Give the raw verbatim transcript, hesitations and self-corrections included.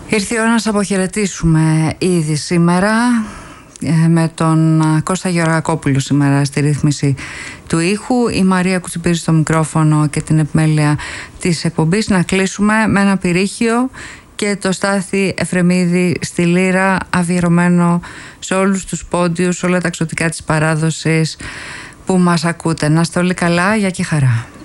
Ήρθε η ώρα να σας αποχαιρετήσουμε ήδη σήμερα με τον Κώστα Γεωργακόπουλο σήμερα στη ρύθμιση του ήχου, η Μαρία Κουτσιπήρη στο μικρόφωνο και την επιμέλεια της εκπομπής. Να κλείσουμε με ένα πυρήχιο και το Στάθη Εφρεμίδη στη λύρα, αφιερωμένο σε όλους τους πόντιους, όλα τα εξωτικά της παράδοσης που μας ακούτε. Να είστε όλοι καλά, γεια και χαρά.